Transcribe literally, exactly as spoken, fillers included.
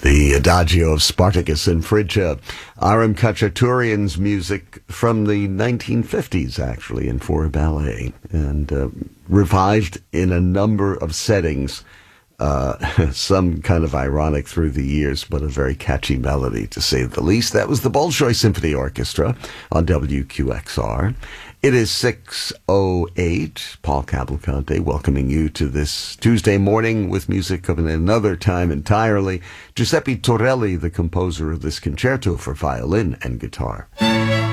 The Adagio of Spartacus and Phrygia, Aram Khachaturian's music from the nineteen fifties, actually, and for a ballet, and uh, revised in a number of settings, uh, some kind of ironic through the years, but a very catchy melody, to say the least. That was the Bolshoi Symphony Orchestra on W Q X R. It is six oh eight. Paul Cavalcante welcoming you to this Tuesday morning with music of another time entirely. Giuseppe Torelli, the composer of this concerto for violin and guitar.